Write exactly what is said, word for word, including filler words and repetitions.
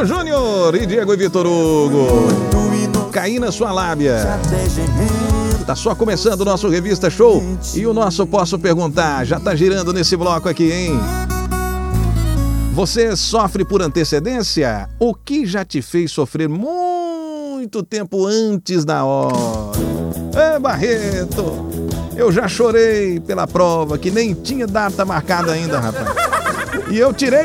Vitor Júnior e Diego e Vitor Hugo. Caí na sua lábia. Tá só começando o nosso Revista Show e o nosso Posso Perguntar já tá girando nesse bloco aqui, hein? Você sofre por antecedência? O que já te fez sofrer muito tempo antes da hora? É, Barreto, eu já chorei pela prova que nem tinha data marcada ainda, rapaz. E eu tirei